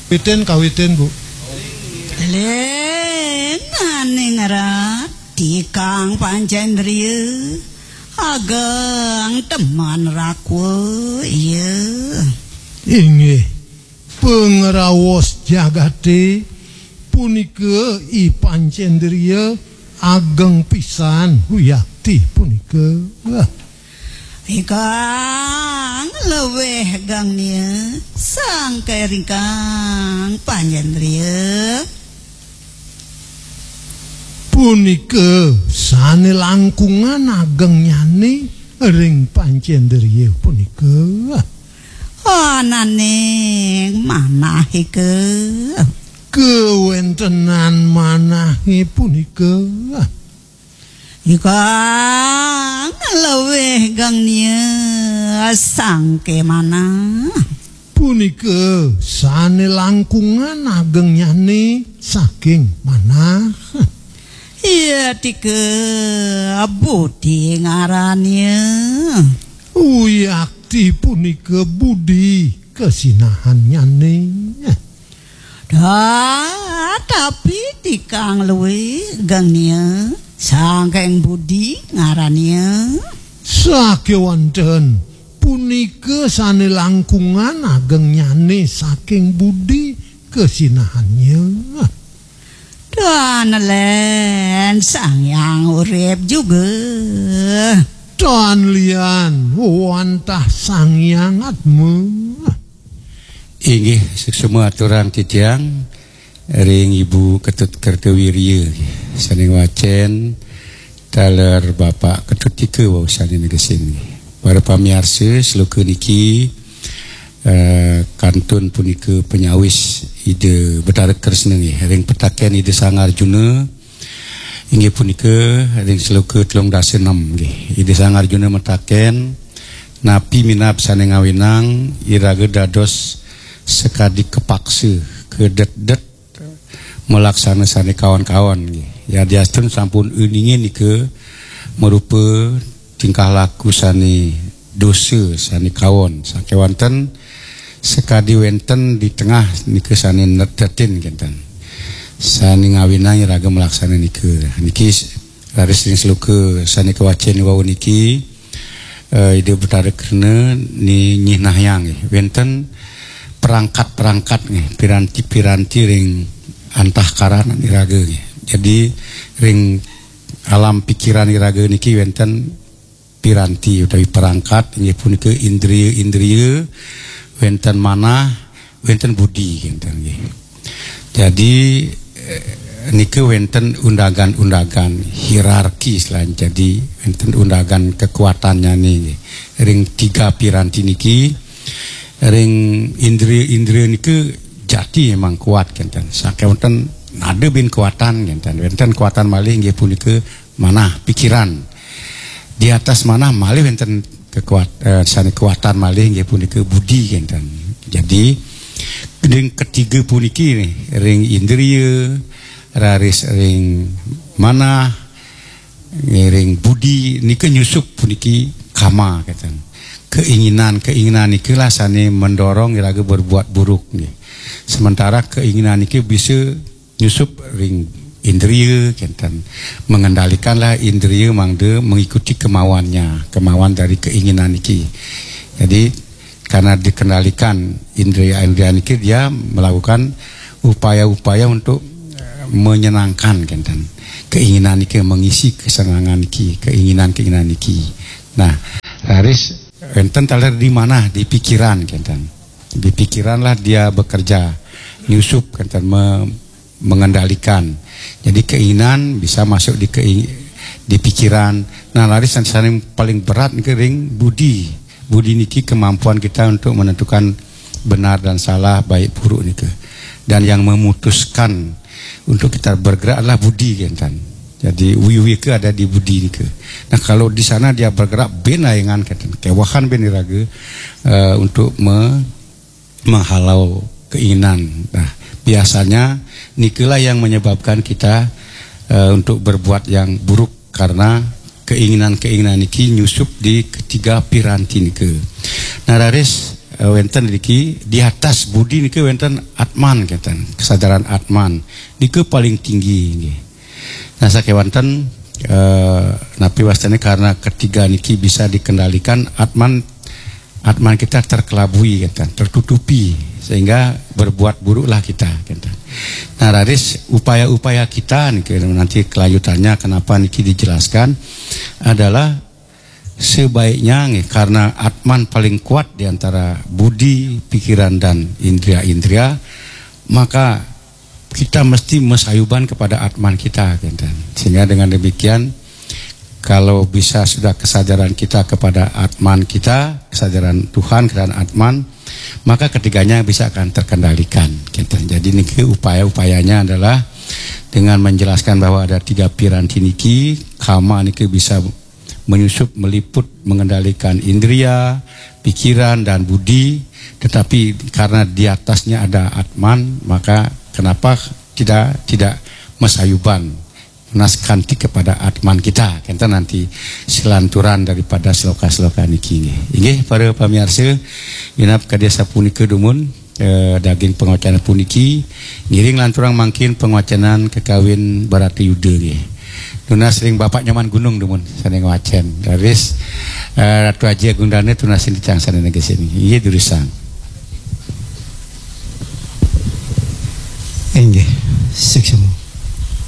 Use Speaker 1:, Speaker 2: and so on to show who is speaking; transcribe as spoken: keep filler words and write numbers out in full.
Speaker 1: Kawitin kawitin Bu.
Speaker 2: Lenane ngarat tikang pancendriya ageng teman rakwa iya.
Speaker 1: Inggih pengrawos jagate punika I pancendriya ageng pisan huyakti punika. Wah.
Speaker 2: Ikang leweh gangnya sang keringkang pancendriya
Speaker 1: punika sane langkungan ageng nyane ring pancendriya punika.
Speaker 2: anane manahe ke
Speaker 1: kewentenan manahe punika.
Speaker 2: Ikang leweh gangnya sangke mana
Speaker 1: punika sane langkungan ageng nyane saking mana.
Speaker 2: iya tika budi ngarannya
Speaker 1: uyakti punika budi kesinahan nyane.
Speaker 2: dah tapi tikang leweh gangnya sangkeng budi ngarannya
Speaker 1: sakewanten punika sane langkungan ageng nyane saking budi kesinahannya.
Speaker 2: dan len sang yang urip juga
Speaker 1: dan lian wantah sang yang atmu.
Speaker 3: Inggih semua aturang titiang ring Ibu Ketut Kertewirya saning wacen taler Bapak Ketut Tika wau saning gesin. Para pamirsa seluka niki uh, kantun punika penyawis ide Betara Kresna nggih ring petaken ide Sangarjuna inggih punika ring seluka telung dasa enam nggih ide Sangarjuna metaken napi minap saning ngawinang iraga dados sekadi kepaksa kedet-det melaksana sane kawan-kawan ya diastun sampun uningin nika merupa tingkah laku sane dosa sane kawan sakewanten sekadi wenten di tengah nika sane netetin kinten sane ngawinang raga melaksana nika niki laris ning seluka sane kewacen wau niki uh, ide Betara Kresna ni nyinah yang wenten perangkat-perangkat nih piranti-piranti ring antah karan iraga nih. Jadi ring alam pikiran iraga niki wenten piranti utawi perangkat inggih punika indriya-indriya wenten manah wenten budi kinten nggih. Jadi eh, niki wenten undagan-undagan hierarki selain jadi wenten undagan kekuatannya nih ring tiga piranti niki ring indriya-indriya niku jati emang kuat kinten sakewanten nade bin kuatan kinten wenten kuatan malih nggih punika manah pikiran di atas manah malih wenten kekuat eh, sane kuatan malih nggih punika budi kinten. Jadi ring ketiga puniki nih ring indriya raris ring manah ring budi niku nyusup puniki kama kinten. Keinginan-keinginan niki lah sane mendorong iraga berbuat buruk nih. Sementara keinginan niki bisa nyusup ring indriya kinten. Mengendalikanlah indriya mangde mengikuti kemauannya, kemauan dari keinginan niki. Jadi karena dikendalikan indriya-indriya niki dia melakukan upaya-upaya untuk menyenangkan kinten. Keinginan niki mengisi kesenangan niki, keinginan-keinginan niki. Nah, Haris enten taler di mana di pikiran kinten. Di pikiranlah dia bekerja nyusup kinten me, mengendalikan. Jadi keinginan bisa masuk di keing, di pikiran. Nah, laris yang paling berat niki ring budi. Budi niki kemampuan kita untuk menentukan benar dan salah, baik buruk niki. Dan yang memutuskan untuk kita bergerak adalah budi kinten. Jadi wiwi ke ada di budi ke. Nah kalau di sana dia bergerak benayangan kewahan beniraga uh, untuk me, menghalau keinginan. Nah biasanya nikulah yang menyebabkan kita uh, untuk berbuat yang buruk karena keinginan-keinginan niki nyusup di ketiga piranti nike. Nah raris uh, wenten niki di atas budi niki wenten atman keten, kesadaran atman niki paling tinggi nggih. Nah sakewanten uh, napi wastane karena ketiga niki bisa dikendalikan atman atman kita terkelabui keten, tertutupi sehingga berbuat buruklah kita keten. Nah raris upaya-upaya kita niki nanti kelanjutannya kenapa niki dijelaskan adalah sebaiknya nih, karena atman paling kuat diantara budi, pikiran dan indria-indria, maka kita mesti mesayuban kepada atman kita, gitu. Sehingga dengan demikian kalau bisa sudah kesadaran kita kepada atman kita, kesadaran Tuhan kepada atman, maka ketiganya bisa akan terkendalikan, gitu. Jadi niki upaya-upayanya adalah dengan menjelaskan bahwa ada tiga piranti niki, kama niki bisa menyusup, meliput, mengendalikan indria, pikiran dan budi, tetapi karena di atasnya ada atman, maka kenapa tidak tidak mesayuban menaskanti kepada atman kita. Kita nanti selanturan daripada sloka-sloka niki. Inggih para pamirsa, inap kadesa punika dumun eh, daging pengocanan puniki, ngiring lanturang mangkin pengocanan kekawin Barati Yuda nggih. Tuna sering bapak nyaman gunung demun saneng wacen. Daris uh, Ratu Haji Agundane tuna sing dicang saneng ke sini. Ieu durisang.
Speaker 4: Enggih, seksemu.